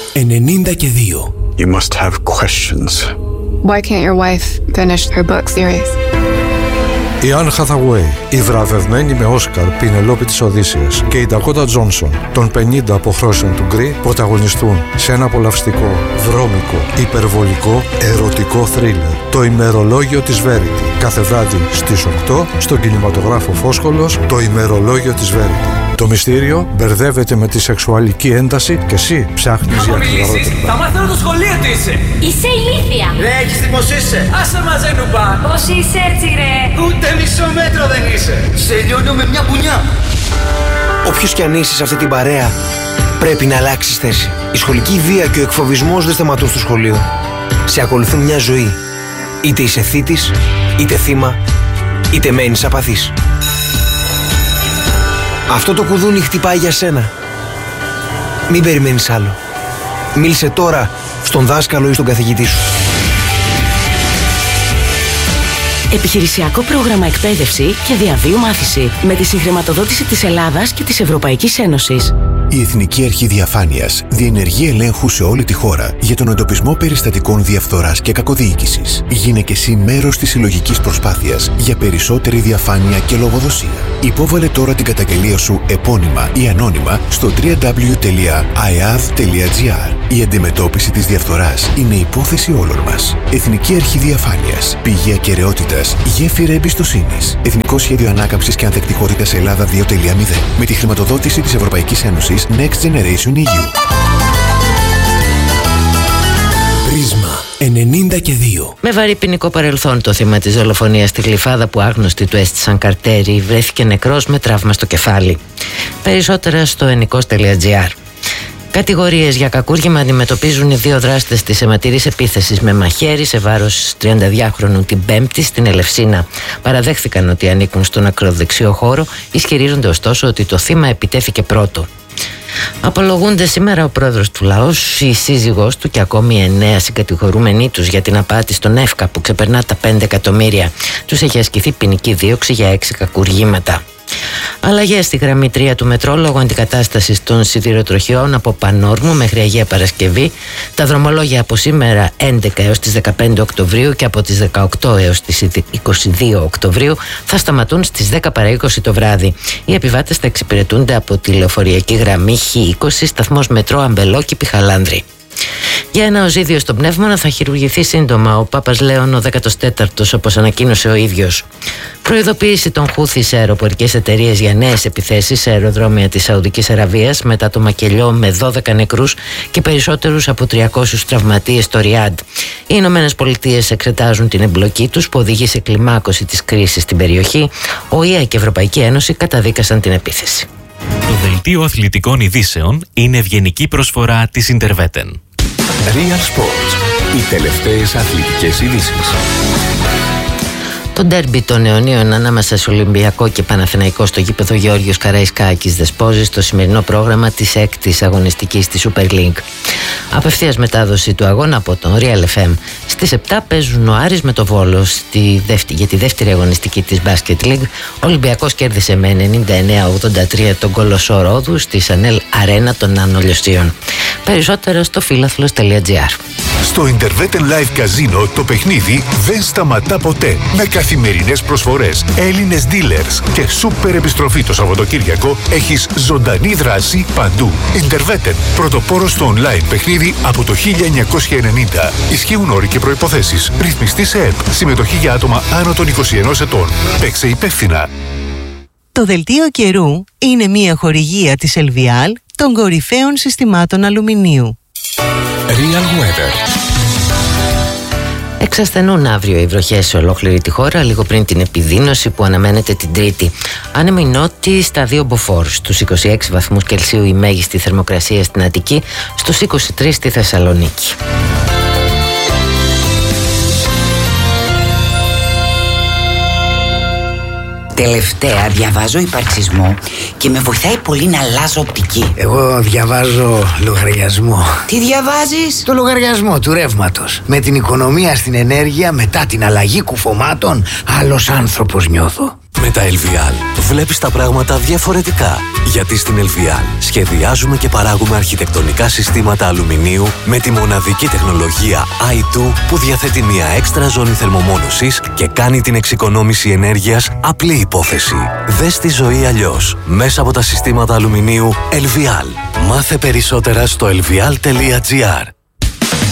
92. You must have questions. Why can't your wife finish her book series? Η Anne Hathaway, η βραβευμένη με Όσκαρ Πινελόπη της Οδύσσειας και η Ντακότα Τζόνσον των 50 αποχρώσεων του Γκρι πρωταγωνιστούν σε ένα απολαυστικό, βρώμικο, υπερβολικό, ερωτικό θρίλερ. Το ημερολόγιο της Verity. Κάθε βράδυ στις 8 στον κινηματογράφο Φόσκολος, το ημερολόγιο της Verity. Το μυστήριο μπερδεύεται με τη σεξουαλική ένταση και εσύ ψάχνεις για χειρότερα. Θα μάθω το σχολείο τι είσαι. Είσαι ηλίθια. Ρε, έχεις τι πως είσαι. Άσε μαζέ νουπά. Πώς είσαι έτσι ρε. Ούτε μισό μέτρο δεν είσαι. Σε λιώνω με μια μπουνιά. Όποιος κι αν είσαι σε αυτή την παρέα, πρέπει να αλλάξεις θέση. Η σχολική βία και ο εκφοβισμός δεν σταματούν στο σχολείο. Σε ακολουθούν μια ζωή. Είτε είσαι θήτης, είτε θύμα, είτε μένεις απαθής. Αυτό το κουδούνι χτυπάει για σένα. Μην περιμένεις άλλο. Μίλησε τώρα στον δάσκαλο ή στον καθηγητή σου. Επιχειρησιακό πρόγραμμα εκπαίδευση και διαβίου μάθηση με τη συγχρηματοδότηση της Ελλάδας και της Ευρωπαϊκής Ένωσης. Η Εθνική Αρχή Διαφάνειας διενεργεί ελέγχου σε όλη τη χώρα για τον εντοπισμό περιστατικών διαφθοράς και κακοδιοίκησης. Γίνε και εσύ μέρος της συλλογικής προσπάθειας για περισσότερη διαφάνεια και λογοδοσία. Υπόβαλε τώρα την καταγγελία σου επώνυμα ή ανώνυμα στο www.iav.gr. Η αντιμετώπιση της διαφθοράς είναι υπόθεση όλων μας. Εθνική Αρχή Διαφάνειας. Πηγή ακεραιότητας, γέφυρα εμπιστοσύνης. Εθνικό Σχέδιο Ανάκαμψης και Ανθεκτικότητας Ελλάδα 2.0. Με τη χρηματοδότηση της Ευρωπαϊκής Ένωσης Next Generation EU. Πρίσμα 92. Με βαρύ ποινικό παρελθόν το θύμα της δολοφονίας στη Γλυφάδα που άγνωστοι του έστησαν καρτέρι βρέθηκε νεκρός με τραύμα στο κεφάλι. Περισσότερα στο ενικός.gr. Κατηγορίες για κακούργημα αντιμετωπίζουν οι δύο δράστες της αιματηρής επίθεσης με μαχαίρι σε βάρος 32χρονου την Πέμπτη στην Ελευσίνα. Παραδέχθηκαν ότι ανήκουν στον ακροδεξιό χώρο, ισχυρίζονται ωστόσο ότι το θύμα επιτέθηκε πρώτο. Απολογούνται σήμερα ο πρόεδρος του λαός, η σύζυγός του και ακόμη 9 συγκατηγορούμενοι τους για την απάτη στον ΕΦΚΑ που ξεπερνά τα 5 εκατομμύρια. Τους έχει ασκηθεί ποινική δίωξη για 6 κακουργήματα. Αλλαγές στη γραμμή 3 του μετρό λόγω αντικατάστασης των σιδηροτροχιών από Πανόρμου μέχρι Αγία Παρασκευή. Τα δρομολόγια από σήμερα 11 έως τις 15 Οκτωβρίου και από τις 18 έως τις 22 Οκτωβρίου θα σταματούν στις 10 παρά 20 το βράδυ. Οι επιβάτες θα εξυπηρετούνται από τη λεωφορειακή γραμμή Χ20 σταθμός μετρό Αμπελόκη Πιχαλάνδρη. Για ένα οζίδιο στο πνεύμονα θα χειρουργηθεί σύντομα ο Πάπας Λέων ο 14ος, όπως ανακοίνωσε ο ίδιος. Προειδοποίηση των Χούθη σε αεροπορικές εταιρείες για νέες επιθέσεις σε αεροδρόμια της Σαουδικής Αραβίας μετά το μακελιό με 12 νεκρούς και περισσότερους από 300 τραυματίες στο Ριάντ. Οι Ηνωμένες Πολιτείες εξετάζουν την εμπλοκή τους που οδηγεί σε κλιμάκωση της κρίσης στην περιοχή. Ο ΙΑ και η Ευρωπαϊκή Ένωση καταδίκασαν την επίθεση. Το δελτίο αθλητικών ειδήσεων είναι ευγενική προσφορά της Interveten. Real Sports. Οι τελευταίες αθλητικές ειδήσεις. Το ντέρμπι των αιωνίων ανάμεσα σε Ολυμπιακό και Παναθηναϊκό στο γήπεδο Γεώργιος Καραϊσκάκης δεσπόζει στο σημερινό πρόγραμμα της 6ης αγωνιστικής της Super League. Απευθείας μετάδοση του αγώνα από τον Real FM. Στις 7 παίζουν ο Άρης με το Βόλο για τη δεύτερη αγωνιστική της Basket League. Ο Ολυμπιακός κέρδισε με 99-83 τον Κολοσσό Ρόδου στη Σανέλ Αρένα των Άνω Λιωσίων. Περισσότερο στο φίλαθλος.gr. Στο Interveten Live Casino το παιχνίδι δεν σταματά ποτέ. Με καθημερινές προσφορές, Έλληνες dealers και σούπερ επιστροφή το Σαββατοκύριακο έχεις ζωντανή δράση παντού. Interveten, πρωτοπόρος στο online παιχνίδι από το 1990. Ισχύουν όροι και προϋποθέσεις. Ρυθμιστή σε ΕΠ. Συμμετοχή για άτομα άνω των 21 ετών. Παίξε υπεύθυνα. Το δελτίο καιρού είναι μια χορηγία της Ελβιάλ των κορυφαίων συστημάτων αλουμινίου. Real Weather. Εξασθενούν αύριο οι βροχές σε ολόκληρη τη χώρα λίγο πριν την επιδείνωση που αναμένεται την Τρίτη. Άνεμοι νότιοι στα 2 μποφόρ, στους 26 βαθμούς Κελσίου η μέγιστη θερμοκρασία στην Αττική, στους 23 στη Θεσσαλονίκη. Τελευταία διαβάζω υπαρξισμό και με βοηθάει πολύ να αλλάζω οπτική. Εγώ διαβάζω λογαριασμό. Τι διαβάζεις? Το λογαριασμό του ρεύματος. Με την οικονομία στην ενέργεια μετά την αλλαγή κουφωμάτων, άλλος άνθρωπος νιώθω. Με τα LVL βλέπεις τα πράγματα διαφορετικά. Γιατί στην LVL σχεδιάζουμε και παράγουμε αρχιτεκτονικά συστήματα αλουμινίου με τη μοναδική τεχνολογία i2 που διαθέτει μια έξτρα ζώνη θερμομόνωσης και κάνει την εξοικονόμηση ενέργειας απλή υπόθεση. Δες τη ζωή αλλιώς μέσα από τα συστήματα αλουμινίου LVL. Μάθε περισσότερα στο lvial.gr.